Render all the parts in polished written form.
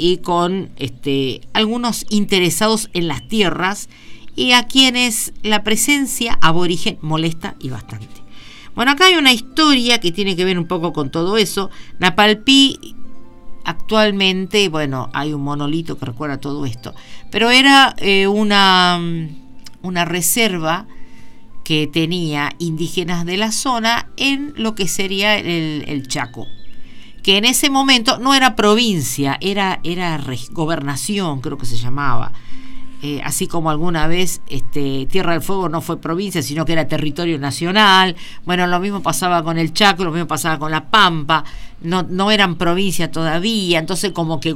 y con algunos interesados en las tierras y a quienes la presencia aborigen molesta y bastante. Bueno, acá hay una historia que tiene que ver un poco con todo eso. Napalpí actualmente, bueno, hay un monolito que recuerda todo esto, pero era una reserva que tenía indígenas de la zona en lo que sería el Chaco, que en ese momento no era provincia, era gobernación, creo que se llamaba. Así como alguna vez Tierra del Fuego no fue provincia, sino que era territorio nacional. Bueno, lo mismo pasaba con el Chaco, lo mismo pasaba con la Pampa. No eran provincia todavía, entonces como que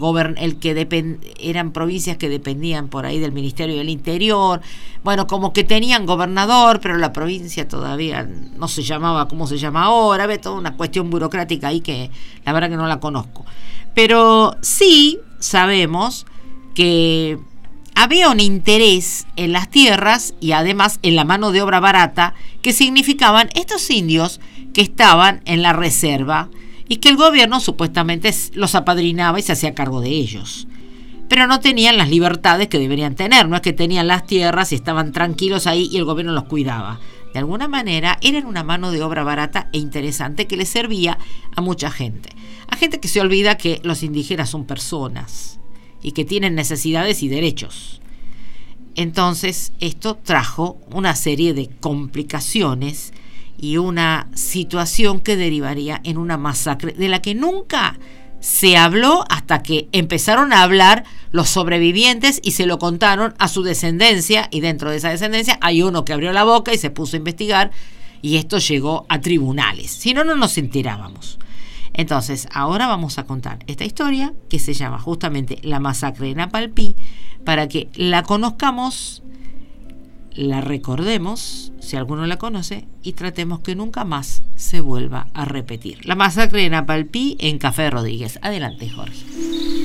eran provincias que dependían por ahí del Ministerio del Interior. Bueno, como que tenían gobernador, pero la provincia todavía no se llamaba como se llama ahora. Ve, toda una cuestión burocrática ahí que la verdad que no la conozco. Pero sí sabemos que había un interés en las tierras y además en la mano de obra barata que significaban estos indios que estaban en la reserva y que el gobierno supuestamente los apadrinaba y se hacía cargo de ellos. Pero no tenían las libertades que deberían tener, no es que tenían las tierras y estaban tranquilos ahí y el gobierno los cuidaba. De alguna manera eran una mano de obra barata e interesante que les servía a mucha gente. A gente que se olvida que los indígenas son personas y que tienen necesidades y derechos. Entonces, esto trajo una serie de complicaciones y una situación que derivaría en una masacre de la que nunca se habló hasta que empezaron a hablar los sobrevivientes y se lo contaron a su descendencia, y dentro de esa descendencia hay uno que abrió la boca y se puso a investigar y esto llegó a tribunales. Si no, no nos enterábamos. Entonces, ahora vamos a contar esta historia que se llama justamente La Masacre de Napalpí, para que la conozcamos, la recordemos, si alguno la conoce, y tratemos que nunca más se vuelva a repetir. La Masacre de Napalpí en Café Rodríguez. Adelante, Jorge.